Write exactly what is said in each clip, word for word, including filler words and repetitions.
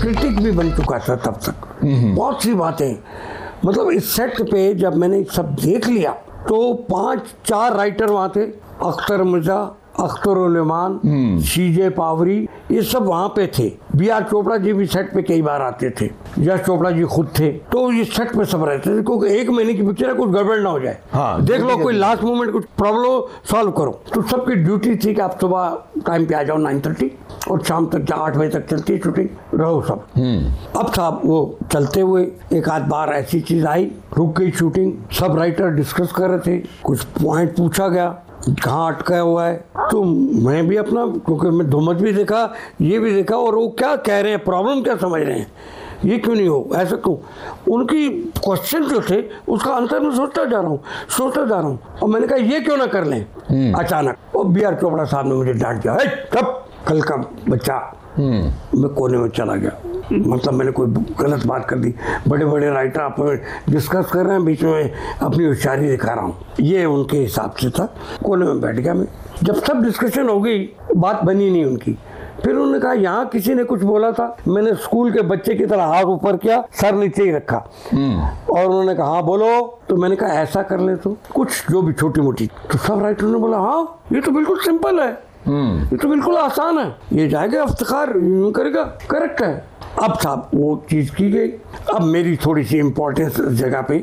Critic भी बन चुका था तब तक। बहुत सी बातें, मतलब इस सेट पे जब मैंने सब देख लिया तो पांच चार राइटर वहाँ थे, अख्तर मिर्जा, अख्तर उलेमान, सीजे पावरी, ये सब वहाँ पे थे। बी आर चोपड़ा जी भी सेट पे कई बार आते थे, यश चोपड़ा जी खुद थे, तो ये सेट पे सब रहते थे क्योंकि एक महीने की पिक्चर है, कुछ गड़बड़ ना हो जाए। हाँ, देख लो कोई लास्ट मोमेंट कुछ प्रॉब्लम सॉल्व करो। तो सबकी ड्यूटी थी कि आप सुबह टाइम पे आ जाओ नाइन थर्टी और शाम तक आठ बजे तक चलती है शूटिंग, रहो सब। अब साहब वो चलते हुए एक आध बार ऐसी चीज आई, रुक गई शूटिंग, सब राइटर डिस्कस कर रहे थे, कुछ पॉइंट पूछा गया कहाँ अटका हुआ है, तो मैं भी अपना, क्योंकि मैं धुमत भी देखा, ये भी देखा, और वो क्या कह रहे हैं, प्रॉब्लम क्या समझ रहे हैं, ये क्यों नहीं हो, ऐसा क्यों, उनकी क्वेश्चन जो थे उसका आंसर मैं सोचता जा रहा हूँ सोचता जा रहा हूँ और मैंने कहा ये क्यों ना कर लें। अचानक और बी आर चोपड़ा साहब ने मुझे डांट दिया, कब कल का बच्चा। मैं कोने में चला गया, मतलब मैंने कोई गलत बात कर दी, बड़े बड़े राइटर आप डिस्कस कर रहे हैं, बीच में अपनी होशियारी दिखा रहा हूँ, ये उनके हिसाब से था। कोने में बैठ गया मैं, जब सब डिस्कशन हो गई बात बनी नहीं उनकी, फिर उन्होंने कहा यहाँ किसी ने कुछ बोला था, मैंने स्कूल के बच्चे की तरह हाथ ऊपर किया, सर नीचे ही रखा, और उन्होंने कहा हाँ बोलो, तो मैंने कहा ऐसा कर ले तो कुछ जो भी छोटी मोटी, तो सब राइटरों ने बोला हाँ ये तो बिल्कुल सिंपल है, ये तो बिल्कुल आसान है, ये जाएगा इफ्तिखार यूं करेगा, करेक्ट है। अब साहब वो चीज़ की गई। अब मेरी थोड़ी सी इम्पोर्टेंस जगह पे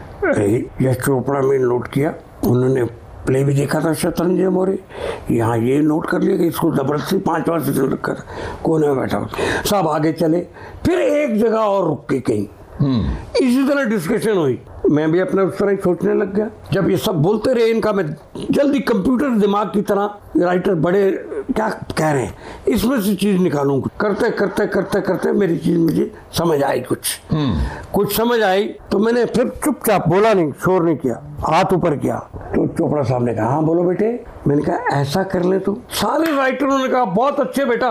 यश चोपड़ा में नोट किया, उन्होंने प्ले भी देखा था शतरंज मोरे, यहाँ ये नोट कर लिया कि इसको जबरदस्ती पाँच बार से रखा था, कोने में बैठा हुआ। सब आगे चले, फिर एक जगह और रुक के कहीं इसी तरह डिस्कशन हुई, मैं भी अपना उस तरह ही सोचने लग गया। जब ये सब बोलते रहे इनका, मैं जल्दी कंप्यूटर दिमाग की तरह राइटर बड़े क्या कह रहे हैं इसमें से चीज निकालूं, करते करते करते करते मेरी चीज मुझे समझ आई, कुछ कुछ समझ आई, तो मैंने फिर चुपचाप बोला नहीं, शोर नहीं किया, हाथ ऊपर किया। तो चोपड़ा साहब ने कहा हाँ बोलो बेटे। मैंने कहा ऐसा कर ले तो। सारे राइटरों ने कहा बहुत अच्छे बेटा,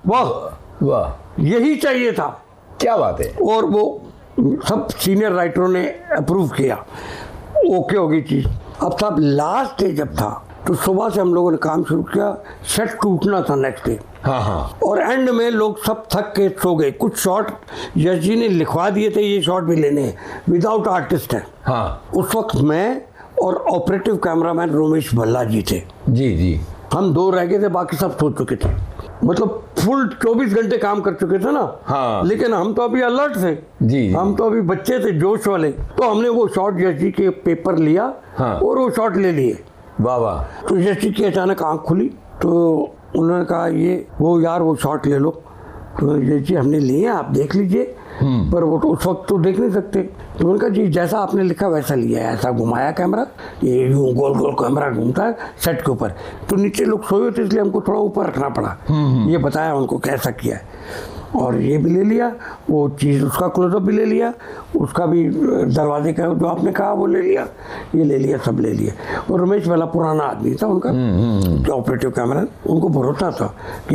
वाह वाह, यही चाहिए था, क्या बात है। और वो सब सीनियर राइटरों ने अप्रूव किया, ओके हो गई चीज। अब साहब लास्ट डे जब था तो सुबह से हम लोगों ने काम शुरू किया, सेट टूटना था नेक्स्ट डे। हाँ हाँ। और एंड में लोग सब थक के सो गए। कुछ शॉट यश जी ने लिखवा दिए थे, ये शॉट भी लेने हैं, विदाउट आर्टिस्ट है। हाँ। उस वक्त मैं और ऑपरेटिव कैमरामैन रोमेश भल्ला जी थे। जी जी। हम दो रह गए थे, बाकी सब सो चुके थे, मतलब फुल चौबीस घंटे काम कर चुके थे ना। हाँ। लेकिन हम तो अभी अलर्ट थे। जी, जी। हम तो अभी बच्चे थे, जोश वाले। तो हमने वो शॉट यश जी के पेपर लिया। हाँ। और वो शॉट ले लिए। वाह वाह। तो यश जी की अचानक आंख खुली, तो उन्होंने कहा ये वो यार वो शॉट ले लो। तो यश जी हमने लिए, आप देख लीजिए, पर वो तो उस वक्त तो देख नहीं सकते। तो उन्होंने कहा जी जैसा आपने लिखा वैसा लिया है। ऐसा घुमाया कैमरा, ये यूं गोल गोल कैमरा घूमता है सेट के ऊपर। तो नीचे लोग सोए थे इसलिए हमको थोड़ा ऊपर रखना पड़ा। ये बताया उनको कैसा किया है, और ये भी ले लिया, वो चीज़ उसका क्लोजअप भी ले लिया, उसका भी दरवाजे का जो आपने कहा वो ले लिया, ये ले लिया, सब ले लिया। और रमेश वाला पुराना आदमी था उनका, जो ऑपरेटिव कैमरा, उनको भरोसा था कि